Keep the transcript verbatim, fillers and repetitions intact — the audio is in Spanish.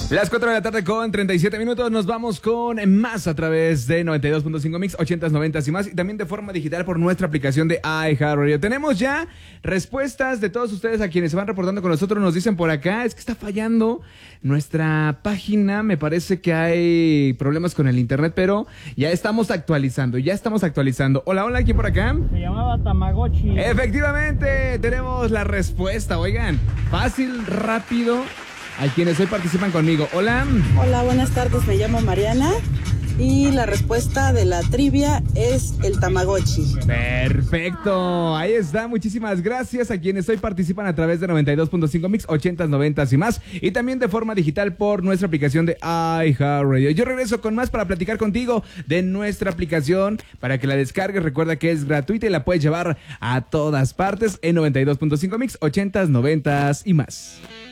Las cuatro de la tarde con treinta y siete minutos, nos vamos con más a través de noventa y dos punto cinco Mix, ochentas, noventas y más, y también de forma digital por nuestra aplicación de iHeartRadio. Tenemos ya respuestas de todos ustedes a quienes se van reportando con nosotros. Nos dicen por acá, es que está fallando nuestra página, me parece que hay problemas con el internet, pero ya estamos actualizando, ya estamos actualizando. Hola, hola, ¿quién por acá? Se llamaba Tamagotchi. Efectivamente, tenemos la respuesta, oigan, fácil, rápido. A quienes hoy participan conmigo. Hola. Hola, buenas tardes. Me llamo Mariana y la respuesta de la trivia es el Tamagotchi. Perfecto. Ahí está. Muchísimas gracias a quienes hoy participan a través de noventa y dos punto cinco Mix, ochentas, noventas y más. Y también de forma digital por nuestra aplicación de iHeartRadio. Yo regreso con más para platicar contigo de nuestra aplicación para que la descargues. Recuerda que es gratuita y la puedes llevar a todas partes en noventa y dos punto cinco Mix, ochentas, noventas y más.